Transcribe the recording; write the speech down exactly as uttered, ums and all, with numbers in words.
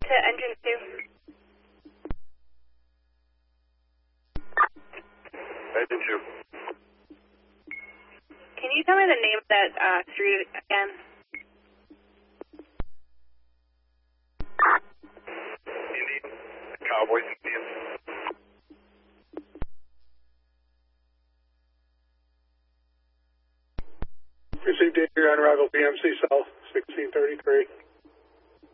to engine two. Engine two. Can you tell me the name of that uh, street again? Indian. Cowboys Indian. Received data on arrival B M C South, sixteen thirty-three.